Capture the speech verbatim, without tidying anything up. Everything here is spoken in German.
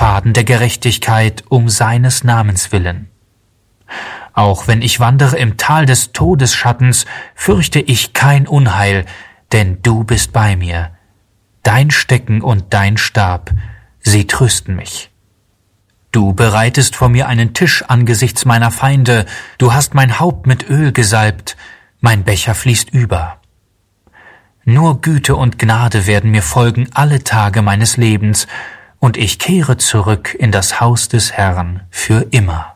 Pfaden der Gerechtigkeit um seines Namens willen. Auch wenn ich wandere im Tal des Todesschattens, fürchte ich kein Unheil, denn du bist bei mir. Dein Stecken und dein Stab, sie trösten mich. Du bereitest vor mir einen Tisch angesichts meiner Feinde, du hast mein Haupt mit Öl gesalbt, mein Becher fließt über. Nur Güte und Gnade werden mir folgen alle Tage meines Lebens, und ich kehre zurück in das Haus des Herrn für immer.